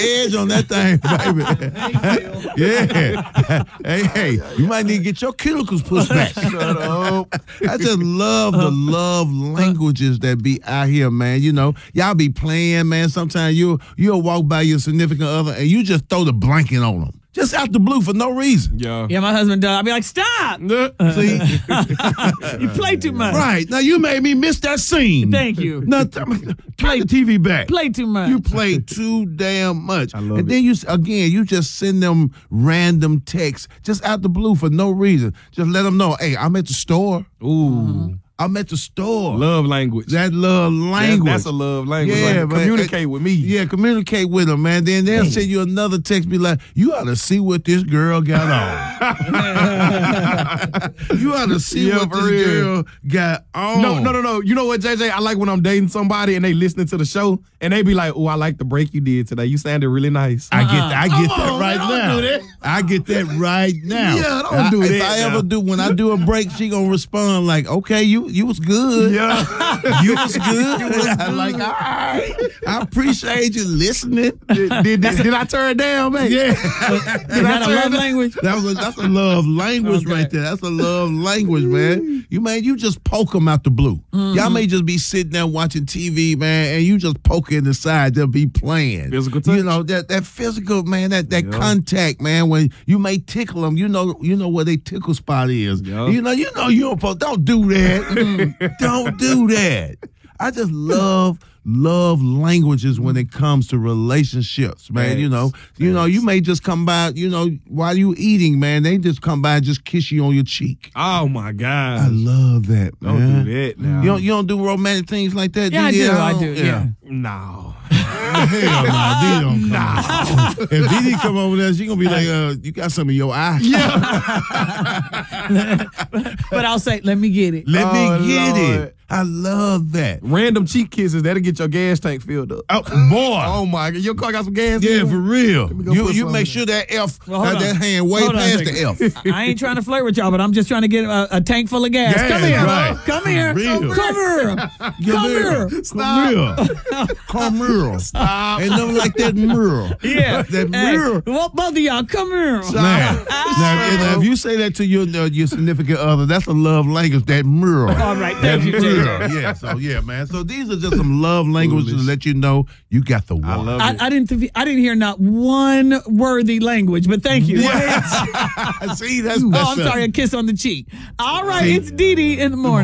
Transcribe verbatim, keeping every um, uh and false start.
edge on that thing, baby. Yeah. Hey, hey, you might need to get your cuticles pushed back. Shut up. I just love the love languages that be out here, man. You know, y'all be playing, man. Sometimes you'll, you'll walk by your significant other and you just throw the blanket on them. Just out the blue for no reason. Yeah. Yeah, my husband does. I'll be like, stop. See? You play too much. Right. Now, you made me miss that scene. Thank you. Now, t- turn the T V back. Play too much. You play too damn much. I love and it. then you, again, you just send them random texts just out the blue for no reason. Just let them know, hey, I'm at the store. Ooh. I'm at the store. Love language. That love language. That's, that's a love language. Yeah, like, man. communicate with me. Yeah, communicate with them, man. Then they'll send you another text, be like, you ought to see what this girl got on. You ought to see Yeah, what for this real. girl got on. No, no, no, no. You know what, J J? I like when I'm dating somebody and they listening to the show and they be like, oh, I like the break you did today. You sounded really nice. I get I get Come that on, right man, don't now. do that. I get that right now. Yeah, don't I- do if that I now. ever do, when I do a break, she gonna respond like, okay, you you was good. Yeah. You was good. I'm like, all right. I appreciate you listening. did, did, did, did I turn down, man? Yeah. Is that a love language? That was a, that's a love language Okay. right there. That's a love language, man. You man, you just poke them out the blue. Mm-hmm. Y'all may just be sitting there watching T V, man, and you just poke in the side. They'll be playing. Physical touch. You know that that physical, man. That that Yeah. contact, man. When you may tickle them, you know you know where they tickle spot is. Yeah. You know you know you don't po- don't do that. Don't do that. I just love. Love languages when it comes to relationships, man. Thanks. You know, you know, you may just come by, you know, while you eating, man. They just come by and just kiss you on your cheek. Oh, my God. I love that, man. Don't do that now. You don't, you don't do romantic things like that, Yeah, I do you? do. I do. Yeah. No. Hell no, D don't come. If D D come over there, she gonna be like, uh, you got some in your eye. But I'll say, let me get it. Let Oh, me get Lord. it. I love that. Random cheek kisses, that'll get your gas tank filled up. Oh, boy. Oh, my God. Your car got some gas in Yeah, it? for real. me go You put you some make in sure that F, Well, hold that, that on. hand way Hold on a past the second. F. I ain't trying to flirt with y'all, but I'm just trying to get a, a tank full of gas. Gas, Come here. right. Come here. Real. Come here. Come Come here. Come here. Come here. Stop. Ain't nothing like that mirror. Yeah. That Hey, mirror. well, both of y'all, come here. Now, now, now, if you say that to your uh, your significant other, that's a love language. That mirror. All right, That thank you, J mirror. J. Yeah. So yeah, man. So these are just some love languages to Foolish. let you know you got the one. I love I, it. I didn't. Th- I didn't hear not one worthy language, but thank you. See, that's, Oh, that's I'm a- sorry, a kiss on the cheek. All right, See? it's Dee Dee in the morning.